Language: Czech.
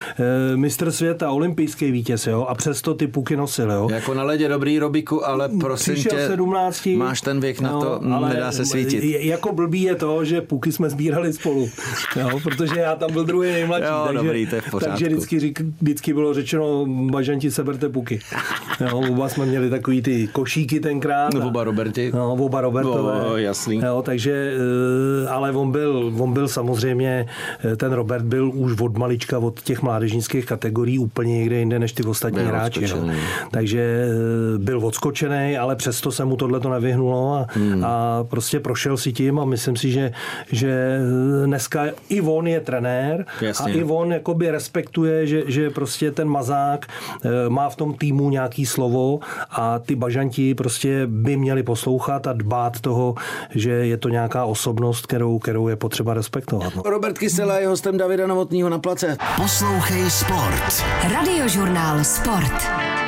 mistr světa, olympijský vítěz, jo, a přesto ty puky nosil, jo. Jako na ledě dobrý, Robiku, ale prosím Přišel tě, 17, máš ten věk na to, ale nedá se svítit. Jako blbý je to, že puky jsme sbírali spolu, jo, protože já tam byl druhý nejmladší, jo, takže, dobrý, to je v pořádku. takže vždycky bylo řečeno, bažanti, seberte puky. Jo, oba jsme měli takový ty košíky tenkrát. No, oba Roberti. No, oba Robertové. Jasný. Jo, takže, ale on byl samozřejmě, ten Robert byl už od malička, od těch mládežnických kategorií úplně někde jinde než ty ostatní hráči. No. Takže byl odskočený, ale přesto se mu tohleto nevyhnulo a prostě prošel si tím a myslím si, že dneska i on je trenér. Jasně. A i on jakoby respektuje, že prostě ten Mazák má v tom týmu nějaký slovo a ty bažanti prostě by měli poslouchat a dbát toho, že je to nějaká osobnost, kterou je potřeba respektovat. No. Robert Kysela je hostem Davida Novotného na place. Poslouchej sport. Radiožurnál Sport.